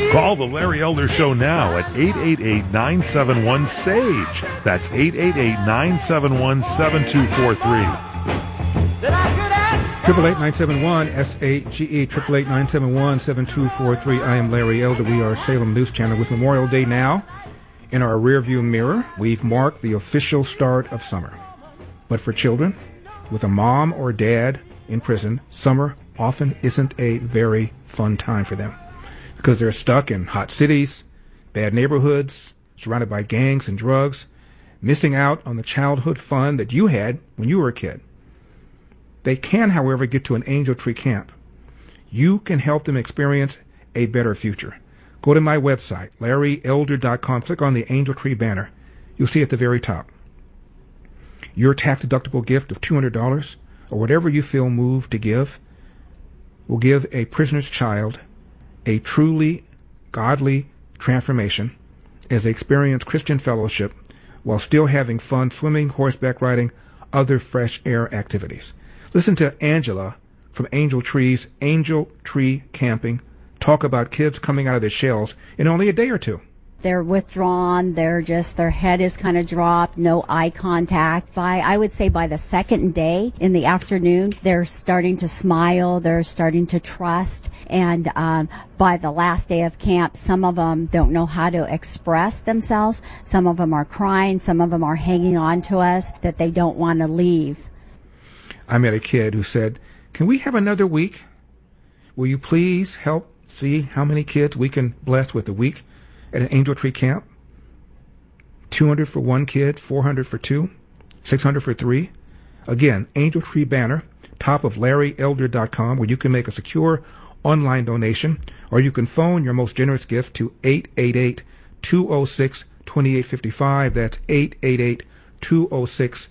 Call the Larry Elder Show now at 888-971-SAGE. That's 888-971-7243. 888-971-SAGE, 888-971-7243. I am Larry Elder. We are Salem News Channel. With Memorial Day now in our rearview mirror, we've marked the official start of summer. But for children with a mom or dad in prison, summer often isn't a very fun time for them because they're stuck in hot cities, bad neighborhoods, surrounded by gangs and drugs, missing out on the childhood fun that you had when you were a kid. They can, however, get to an Angel Tree Camp. You can help them experience a better future. Go to my website, LarryElder.com. Click on the Angel Tree banner. You'll see at the very top. Your tax-deductible gift of $200 or whatever you feel moved to give will give a prisoner's child a truly godly transformation as they experience Christian fellowship while still having fun swimming, horseback riding, other fresh air activities. Listen to Angela from Angel Tree's Angel Tree Camping talk about kids coming out of their shells in only a day or two. They're withdrawn, their head is kind of dropped, no eye contact. I would say by the second day in the afternoon, they're starting to smile, they're starting to trust, and by the last day of camp, some of them don't know how to express themselves, some of them are crying, some of them are hanging on to us, that they don't want to leave. I met a kid who said, "Can we have another week? Will you please help see how many kids we can bless with a week at an Angel Tree Camp? 200 for one kid, 400 for two, 600 for three." Again, Angel Tree banner, top of LarryElder.com, where you can make a secure online donation, or you can phone your most generous gift to 888-206-2855. That's 888-206-2855.